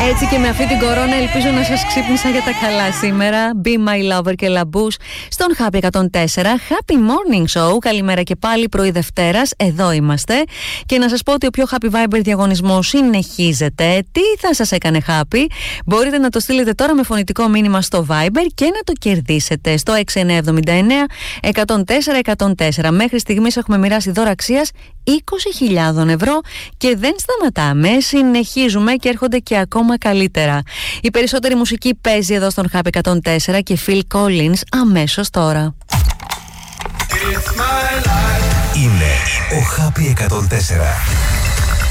Έτσι και με αυτή την κορώνα ελπίζω να σας ξύπνησα για τα καλά σήμερα. Be My Lover και Λαμπούς στον Happy 104. Happy Morning Show. Καλημέρα και πάλι, πρωί Δευτέρας. Εδώ είμαστε. Και να σας πω ότι ο πιο Happy Viber διαγωνισμός συνεχίζεται. Τι θα σας έκανε happy? Μπορείτε να το στείλετε τώρα με φωνητικό μήνυμα στο Viber και να το κερδίσετε στο 6979 104 104. Μέχρι στιγμής έχουμε μοιράσει δώρα αξίας 20.000 ευρώ και δεν σταματάμε, συνεχίζουμε και έρχονται και ακόμα καλύτερα. Η περισσότερη μουσική παίζει εδώ στον Happy 104 και Phil Collins αμέσως τώρα. Είναι ο Happy 104.